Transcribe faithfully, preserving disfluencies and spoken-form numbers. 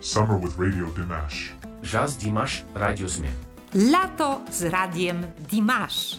Summer with Radio Dimash. Jazz Dimash, Radio Zmie. Lato z radiem Dimash.